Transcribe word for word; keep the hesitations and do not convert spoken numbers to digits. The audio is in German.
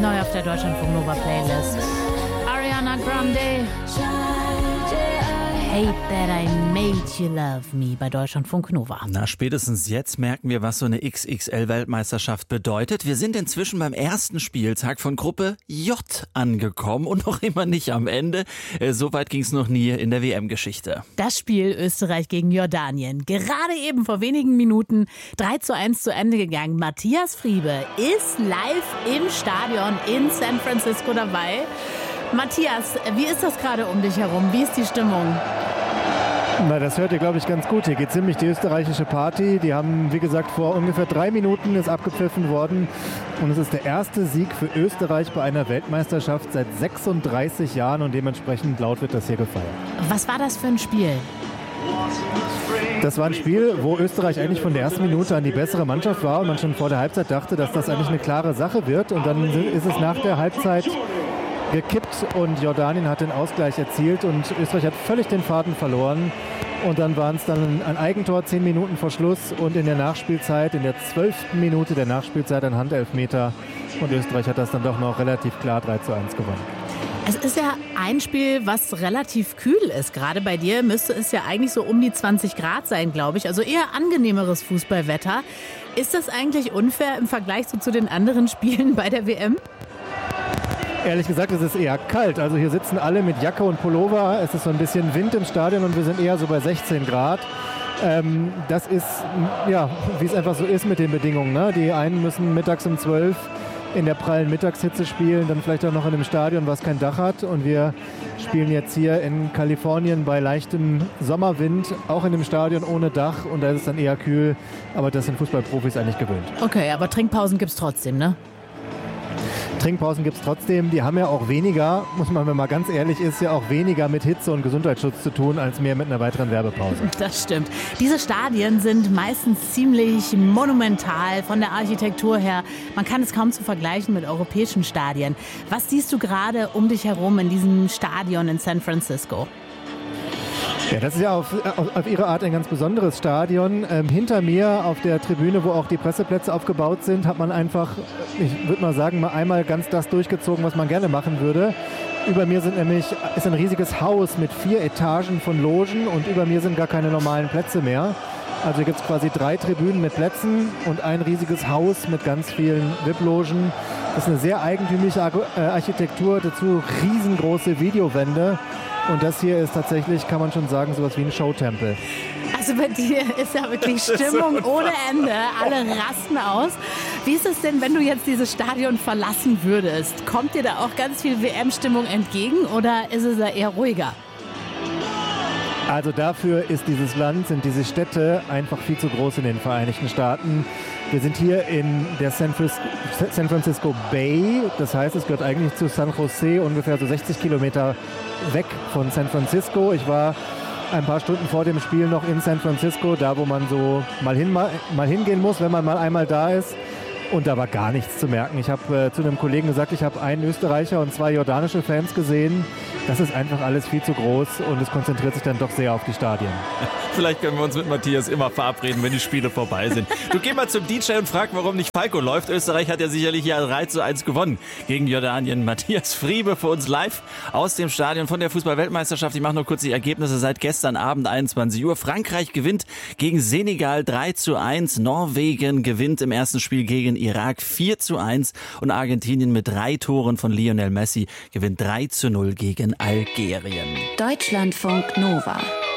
neu auf der Deutschlandfunk Nova Playlist. Ariana Grande. Hate that I made you love me bei Deutschlandfunk Nova. Na, spätestens jetzt merken wir, was so eine X X L-Weltmeisterschaft bedeutet. Wir sind inzwischen beim ersten Spieltag von Gruppe J angekommen und noch immer nicht am Ende. So weit ging es noch nie in der W M-Geschichte. Das Spiel Österreich gegen Jordanien. Gerade eben vor wenigen Minuten drei zu eins zu Ende gegangen. Matthias Friebe ist live im Stadion in San Francisco dabei. Matthias, wie ist das gerade um dich herum? Wie ist die Stimmung? Na, das hört ihr, glaube ich, ganz gut. Hier geht ziemlich die österreichische Party. Die haben, wie gesagt, vor ungefähr drei Minuten ist abgepfiffen worden. Und es ist der erste Sieg für Österreich bei einer Weltmeisterschaft seit sechsunddreißig Jahren. Und dementsprechend laut wird das hier gefeiert. Was war das für ein Spiel? Das war ein Spiel, wo Österreich eigentlich von der ersten Minute an die bessere Mannschaft war und man schon vor der Halbzeit dachte, dass das eigentlich eine klare Sache wird. Und dann ist es nach der Halbzeit gekippt und Jordanien hat den Ausgleich erzielt und Österreich hat völlig den Faden verloren. Und dann waren es dann ein Eigentor, zehn Minuten vor Schluss und in der Nachspielzeit, in der zwölften Minute der Nachspielzeit ein Handelfmeter. Und Österreich hat das dann doch noch relativ klar drei zu eins gewonnen. Es ist ja ein Spiel, was relativ kühl ist. Gerade bei dir müsste es ja eigentlich so um die zwanzig Grad sein, glaube ich. Also eher angenehmeres Fußballwetter. Ist das eigentlich unfair im Vergleich so zu den anderen Spielen bei der W M? Ehrlich gesagt, es ist eher kalt. Also hier sitzen alle mit Jacke und Pullover. Es ist so ein bisschen Wind im Stadion und wir sind eher so bei sechzehn Grad. Ähm, das ist, ja, wie es einfach so ist mit den Bedingungen. Ne? Die einen müssen mittags um zwölf in der prallen Mittagshitze spielen, dann vielleicht auch noch in einem Stadion, was kein Dach hat. Und wir spielen jetzt hier in Kalifornien bei leichtem Sommerwind, auch in einem Stadion ohne Dach. Und da ist es dann eher kühl. Aber das sind Fußballprofis eigentlich gewöhnt. Okay, aber Trinkpausen gibt es trotzdem, ne? Trinkpausen gibt es trotzdem. Die haben ja auch weniger, muss man, wenn man ganz ehrlich ist, ja auch weniger mit Hitze und Gesundheitsschutz zu tun, als mehr mit einer weiteren Werbepause. Das stimmt. Diese Stadien sind meistens ziemlich monumental von der Architektur her. Man kann es kaum zu vergleichen mit europäischen Stadien. Was siehst du gerade um dich herum in diesem Stadion in San Francisco? Ja, das ist ja auf, auf, auf ihre Art ein ganz besonderes Stadion. Ähm, hinter mir auf der Tribüne, wo auch die Presseplätze aufgebaut sind, hat man einfach, ich würde mal sagen, mal einmal ganz das durchgezogen, was man gerne machen würde. Über mir sind nämlich, ist ein riesiges Haus mit vier Etagen von Logen und über mir sind gar keine normalen Plätze mehr. Also hier gibt es quasi drei Tribünen mit Plätzen und ein riesiges Haus mit ganz vielen V I P-Logen. Das ist eine sehr eigentümliche Architektur, dazu riesengroße Videowände. Und das hier ist tatsächlich, kann man schon sagen, sowas wie ein Showtempel. Also bei dir ist ja wirklich Stimmung ohne Ende. Alle rasten aus. Wie ist es denn, wenn du jetzt dieses Stadion verlassen würdest? Kommt dir da auch ganz viel W M-Stimmung entgegen oder ist es da eher ruhiger? Also dafür ist dieses Land, sind diese Städte einfach viel zu groß in den Vereinigten Staaten. Wir sind hier in der San Francisco Bay. Das heißt, es gehört eigentlich zu San Jose, ungefähr so sechzig Kilometer weg von San Francisco. Ich war ein paar Stunden vor dem Spiel noch in San Francisco, da wo man so mal, hin, mal, mal hingehen muss, wenn man mal einmal da ist. Und da war gar nichts zu merken. Ich habe äh, zu einem Kollegen gesagt, ich habe einen Österreicher und zwei jordanische Fans gesehen. Das ist einfach alles viel zu groß und es konzentriert sich dann doch sehr auf die Stadien. Vielleicht können wir uns mit Matthias immer verabreden, wenn die Spiele vorbei sind. Du geh mal zum D J und frag, warum nicht Falco läuft. Österreich hat ja sicherlich ja drei zu eins gewonnen gegen Jordanien. Matthias Friebe für uns live aus dem Stadion von der Fußball-Weltmeisterschaft. Ich mache nur kurz die Ergebnisse seit gestern Abend einundzwanzig Uhr. Frankreich gewinnt gegen Senegal drei zu eins. Norwegen gewinnt im ersten Spiel gegen Irak vier zu eins. Und Argentinien mit drei Toren von Lionel Messi gewinnt drei zu null gegen Algerien. Deutschlandfunk Nova.